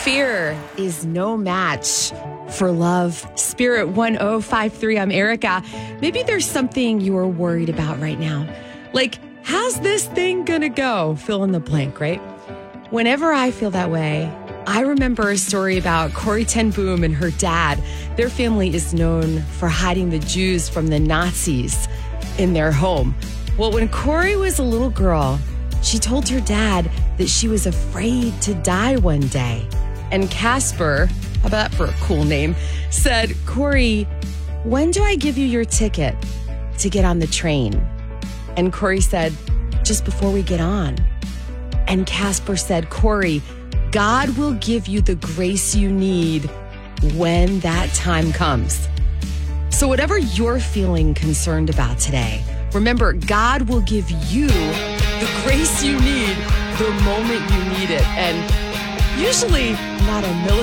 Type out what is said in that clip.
Fear is no match for love. Spirit 1053, I'm Erica. Maybe there's something you're worried about right now. Like, how's this thing gonna go? Fill in the blank, right? Whenever I feel that way, I remember a story about Corrie ten Boom and her dad. Their family is known for hiding the Jews from the Nazis in their home. Well, when Corrie was a little girl, she told her dad that she was afraid to die one day. And Casper, how about that for a cool name, said, "Corrie, when do I give you your ticket to get on the train?" And Corrie said, "Just before we get on." And Casper said, "Corrie, God will give you the grace you need when that time comes." So whatever you're feeling concerned about today, remember, God will give you the grace you need the moment you need it. And usually not a millisecond